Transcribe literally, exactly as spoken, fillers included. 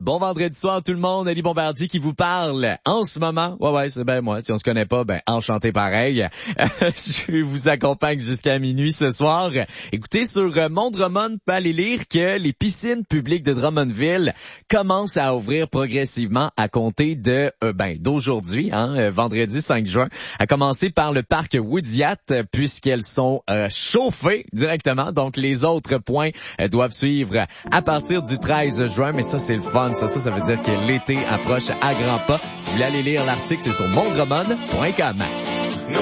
Bon vendredi soir tout le monde, Ali Bombardier qui vous parle en ce moment. Ouais, ouais, c'est ben moi. Si on se connaît pas, ben enchanté pareil. Je vous accompagne jusqu'à minuit ce soir. Écoutez, sur Mon Drummond, peut aller lire que les piscines publiques de Drummondville commencent à ouvrir progressivement à compter de euh, ben d'aujourd'hui, hein, vendredi cinq juin, à commencer par le parc Woodyat, puisqu'elles sont euh, chauffées directement. Donc les autres points euh, doivent suivre à partir du treize juin, mais ça c'est le fun. Ça, ça, ça veut dire que l'été approche à grands pas. Si vous voulez aller lire l'article, c'est sur mon drummond point com.